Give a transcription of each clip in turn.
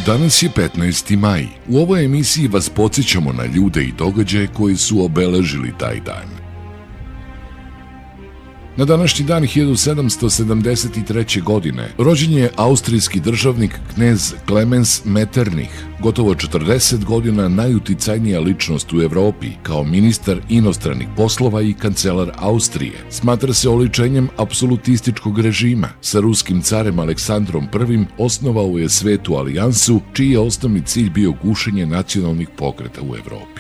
Danas je 15. maj. U ovoj emisiji vas podsjećamo na ljude i događaje koji su obeležili taj dan. Na današnji dan 1773. godine rođen je austrijski državnik knez Clemens Metternich, gotovo 40 godina najuticajnija ličnost u Evropi, kao ministar inostranih poslova i kancelar Austrije. Smatra se oličenjem apsolutističkog režima. Sa ruskim carem Aleksandrom I osnovao je Svetu alijansu, čiji je osnovni cilj bio gušenje nacionalnih pokreta u Evropi.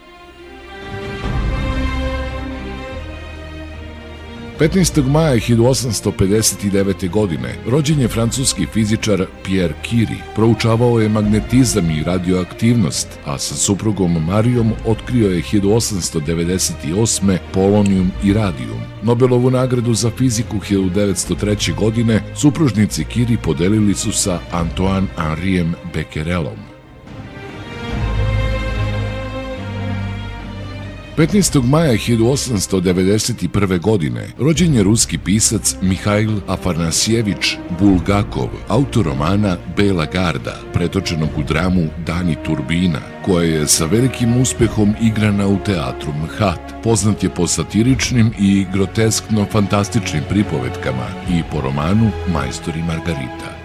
15. maja 1859. godine rođen je francuski fizičar Pierre Curie. Proučavao je magnetizam i radioaktivnost, a sa suprugom Marijom otkrio je 1898. polonijum i radijum. Nobelovu nagradu za fiziku 1903. godine supružnici Curie podelili su sa Antoine Henrijem Becquerelom. 15. maja 1891. godine rođen je ruski pisac Mihail Afanasjevič Bulgakov, autor romana Bela garda, pretočenog u dramu Dani turbina, koja je sa velikim uspehom igrana u teatru MHAT. Poznat je po satiričnim i groteskno-fantastičnim pripovetkama i po romanu Majstor i Margarita.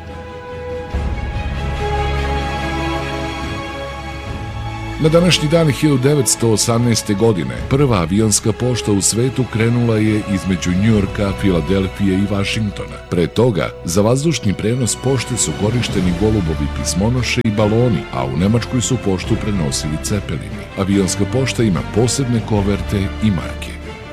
Na današnji dan 1918. godine prva avionska pošta u svetu krenula je između Njujorka, Filadelfije i Vašingtona. Pre toga, za vazdušni prenos pošte su korišteni golubovi pismonoše i baloni, a u Nemačkoj su poštu prenosili cepelini. Avionska pošta ima posebne koverte i marke.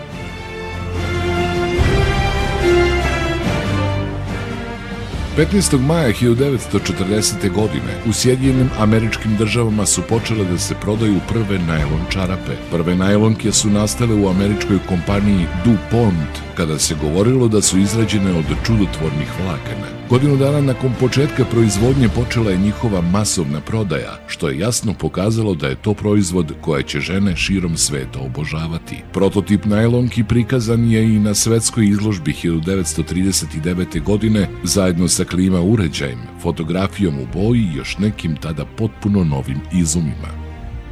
15. maja 1940. godine u Sjedinjenim Američkim Državama su počele da se prodaju prve najlon čarape. Prve najlonke su nastale u američkoj kompaniji DuPont, kada se govorilo da su izrađene od čudotvornih vlakana. Godinu dana nakon početka proizvodnje počela je njihova masovna prodaja, što je jasno pokazalo da je to proizvod koje će žene širom sveta obožavati. Prototip najlonki prikazan je i na svetskoj izložbi 1939. godine zajedno sa klima uređajem, fotografijom u boji i još nekim tada potpuno novim izumima.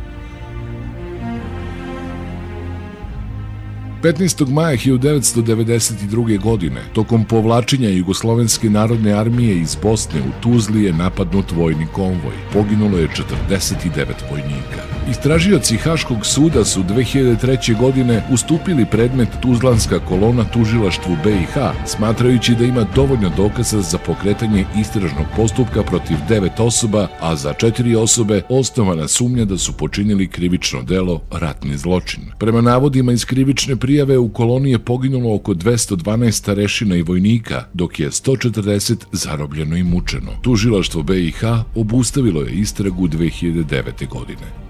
15. maja 1992. godine, tokom povlačenja Jugoslovenske narodne armije iz Bosne u Tuzli je napadnut vojni konvoj. Poginulo je 49 vojnika. Istražioci Haškog suda su 2003. godine ustupili predmet Tuzlanska kolona tužilaštvu BiH, smatrajući da ima dovoljno dokaza za pokretanje istražnog postupka protiv 9 osoba, a za 4 osobe osnovana sumnja da su počinili krivično delo ratni zločin. Prema navodima iz krivične prijave u koloni je poginulo oko 212 starešina i vojnika, dok je 140 zarobljeno i mučeno. Tužilaštvo BiH obustavilo je istragu 2009. godine.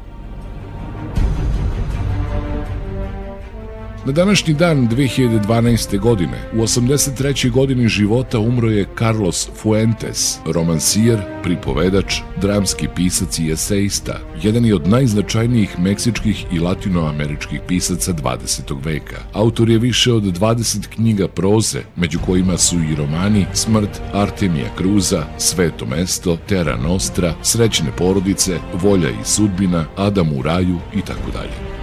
Na današnji dan 2012. godine, u 83. godini života umro je Carlos Fuentes, romansijer, pripovedač, dramski pisac i esejista, jedan je od najznačajnijih meksičkih i latinoameričkih pisaca 20. veka. Autor je više od 20 knjiga proze, među kojima su i romani Smrt Artemija Kruza, Sveto mesto, Terra Nostra, Srećne porodice, Volja i sudbina, Adam u raju itd.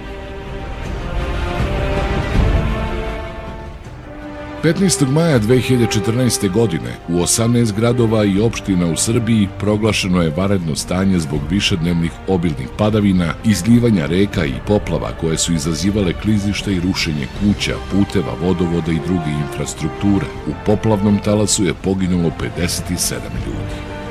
15. maja 2014. godine u 18 gradova i opština u Srbiji proglašeno je vanredno stanje zbog višednevnih obilnih padavina, izlivanja reka i poplava koje su izazivale klizišta i rušenje kuća, puteva, vodovoda i druge infrastrukture. U poplavnom talasu je poginulo 57 ljudi.